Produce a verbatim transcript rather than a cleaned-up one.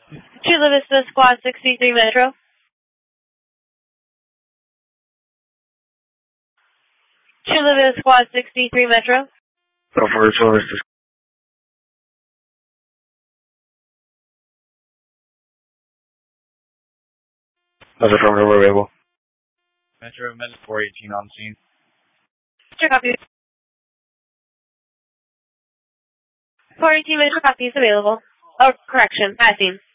Chula Vista Squad sixty-three Metro. Chula Vista Squad sixty-three Metro. Go for Chula Vista. That's affirmative, we're available. Metro, Metro four eighteen on scene. Metro copy. four eighteen Metro copy is available. Oh, correction, passing.